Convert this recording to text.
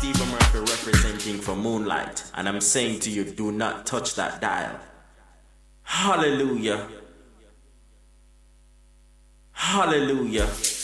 Stephen Murphy representing for Moonlight, and I'm saying to you, do not touch that dial. Hallelujah. Hallelujah.